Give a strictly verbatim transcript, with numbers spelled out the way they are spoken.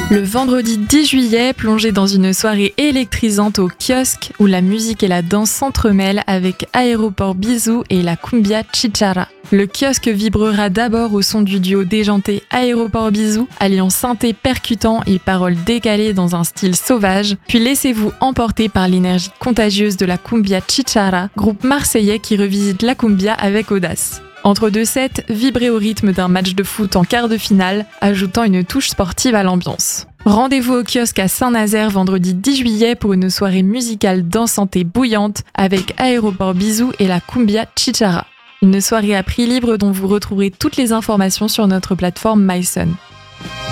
Le vendredi dix juillet, plongez dans une soirée électrisante au kiosque où la musique et la danse s'entremêlent avec Aéroport Bisou et la cumbia chichara. Le kiosque vibrera d'abord au son du duo déjanté Aéroport Bisou, alliant synthé percutant et paroles décalées dans un style sauvage, puis laissez-vous emporter par l'énergie contagieuse de la cumbia chichara, groupe marseillais qui revisite la cumbia avec audace. Entre deux sets, vibrez au rythme d'un match de foot en quart de finale, ajoutant une touche sportive à l'ambiance. Rendez-vous au kiosque à Saint-Nazaire vendredi dix juillet pour une soirée musicale dansante et bouillante avec Aéroport Bisou et la cumbia chichara. Une soirée à prix libre dont vous retrouverez toutes les informations sur notre plateforme MySun.